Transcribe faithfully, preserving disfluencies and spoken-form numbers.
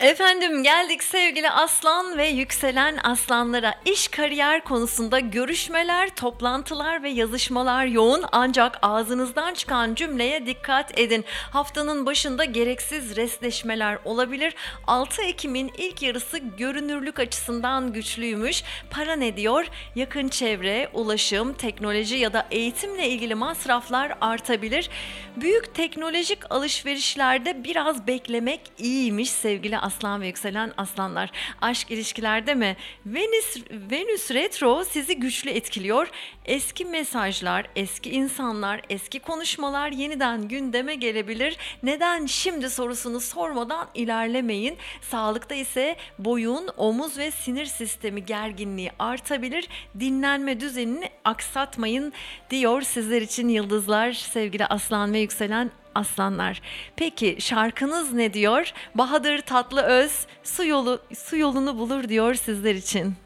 Efendim geldik sevgili aslan ve yükselen aslanlara. İş kariyer konusunda görüşmeler, toplantılar ve yazışmalar yoğun, ancak ağzınızdan çıkan cümleye dikkat edin. Haftanın başında gereksiz restleşmeler olabilir. altı Ekim'in ilk yarısı görünürlük açısından güçlüymüş. Para ne diyor? Yakın çevre, ulaşım, teknoloji ya da eğitimle ilgili masraflar artabilir. Büyük teknolojik alışverişlerde biraz beklemek iyiymiş sevgili aslan ve yükselen aslanlar. Aşk ilişkilerde mi? Venüs, Venüs retro sizi güçlü etkiliyor. Eski mesajlar, eski insanlar, eski konuşmalar yeniden gündeme gelebilir. Neden şimdi sorusunu sormadan ilerlemeyin. Sağlıkta ise boyun, omuz ve sinir sistemi gerginliği artabilir. Dinlenme düzenini aksatmayın diyor sizler için yıldızlar sevgili aslan ve yükselen aslanlar. Peki şarkınız ne diyor? Bahadır Tatlıöz su yolu su yolunu bulur diyor sizler için.